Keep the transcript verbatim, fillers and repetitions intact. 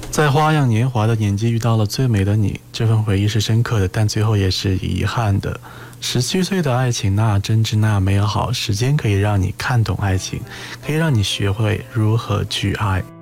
在花样年华的年纪遇到了最美的你，这份回忆是深刻的，但最后也是遗憾的。十七岁的爱情那真挚那美好，时间可以让你看懂爱情，可以让你学会如何去爱。